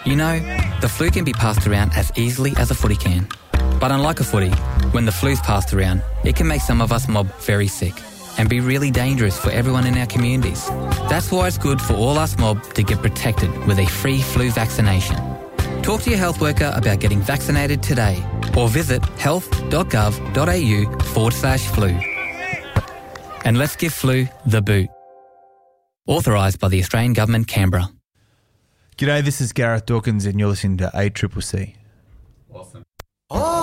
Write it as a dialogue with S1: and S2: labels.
S1: You know, the flu can be passed around as easily as a footy can. But unlike a footy, when the flu's passed around, it can make some of us mob very sick and be really dangerous for everyone in our communities. That's why it's good for all us mob to get protected with a free flu vaccination. Talk to your health worker about getting vaccinated today or visit health.gov.au/flu. And let's give flu the boot. Authorised by the Australian Government, Canberra.
S2: G'day, this is Gareth Dawkins and you're listening to ACCC.
S3: Awesome.